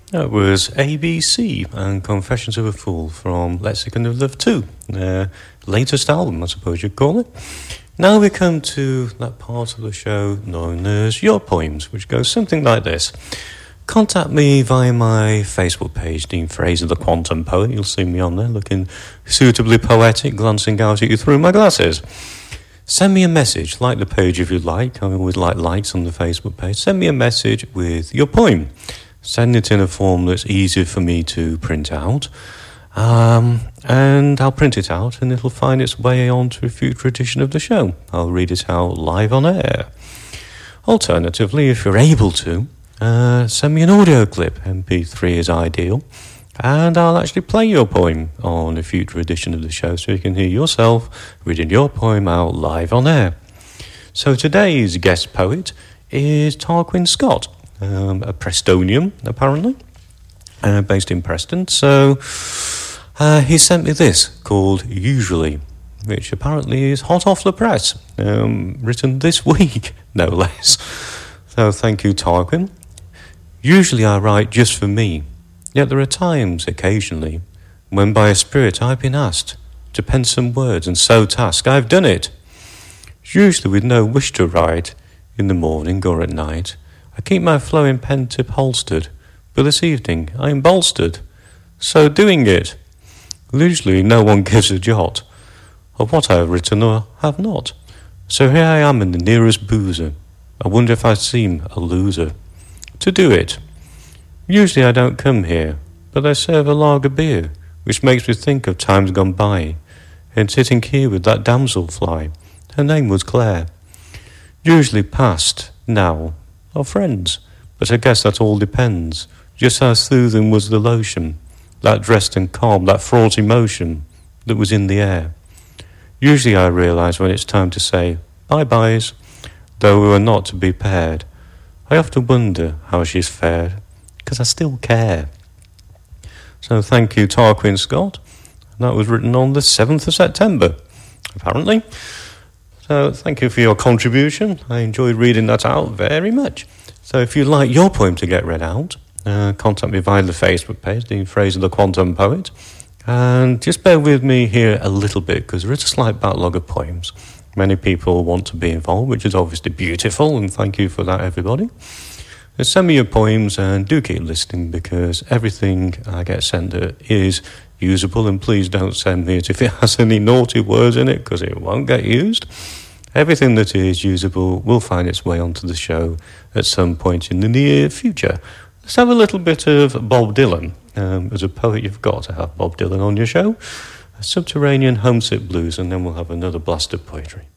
That was ABC and Confessions of a Fool from Lexicon of Love 2, their latest album, I suppose you'd call it. Now we come to that part of the show known as Your Poems, which goes something like this. Contact me via my Facebook page, Dean Fraser, the Quantum Poet. You'll see me on there looking suitably poetic, glancing out at you through my glasses. Send me a message, like the page if you like. I always like likes on the Facebook page. Send me a message with your poem. Send it in a form that's easy for me to print out. And I'll print it out and it'll find its way onto a future edition of the show. I'll read it out live on air. Alternatively, if you're able to, send me an audio clip. MP3 is ideal. And I'll actually play your poem on a future edition of the show so you can hear yourself reading your poem out live on air. So today's guest poet is Tarquin Scott. A Prestonian, apparently, based in Preston. So he sent me this called Usually, which apparently is hot off the press, written this week, no less. So thank you, Tarquin. Usually I write just for me, yet there are times, occasionally, when by a spirit I've been asked to pen some words and so task. I've done it, usually with no wish to write in the morning or at night. I keep my flowing pen tip holstered, but this evening I am bolstered, so doing it. Usually no one gives a jot of what I have written or have not. So here I am in the nearest boozer. I wonder if I seem a loser. To do it. Usually I don't come here, but I serve a lager beer, which makes me think of times gone by, and sitting here with that damselfly. Her name was Claire. Usually past, now, are friends, but I guess that all depends. Just how soothing was the lotion, that dressed and calm, that fraught emotion that was in the air. Usually I realise when it's time to say bye-byes, though we were not to be paired. I often wonder how she's fared, because I still care. So thank you, Tarquin Scott. That was written on the 7th of September, apparently. So thank you for your contribution. I enjoyed reading that out very much. So if you'd like your poem to get read out, contact me via the Facebook page, Dean Fraser, the Quantum Poet. And just bear with me here a little bit, because there is a slight backlog of poems. Many people want to be involved, which is obviously beautiful, and thank you for that, everybody. Send me your poems and do keep listening, because everything I get sent is usable, and please don't send me it if it has any naughty words in it, because it won't get used. Everything that is usable will find its way onto the show at some point in the near future. Let's have a little bit of Bob Dylan. As a poet, you've got to have Bob Dylan on your show. Subterranean Homesick Blues, and then we'll have another blast of poetry.